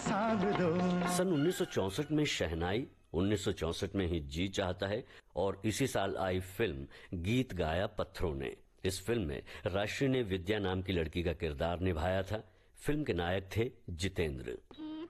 सांग दो। सन 1964 में शहनाई, 1964 में ही जी चाहता है और इसी साल आई फिल्म गीत गाया पत्थरों ने। इस फिल्म में राशि ने विद्या नाम की लड़की का किरदार निभाया था। फिल्म के नायक थे जितेंद्र।